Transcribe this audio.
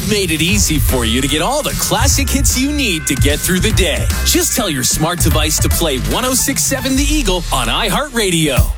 We've made it easy for you to get all the classic hits you need to get through the day. Just tell your smart device to play 106.7 The Eagle on iHeartRadio.